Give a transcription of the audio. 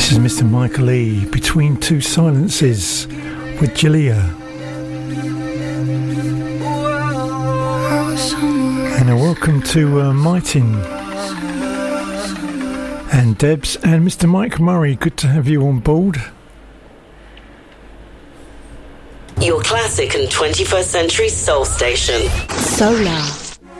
This is Mr. Michael E. Between Two Silences with Julia. And a welcome to Martin and Debs and Mr. Mike Murray. Good to have you on board. Your classic and 21st century soul station. Solar.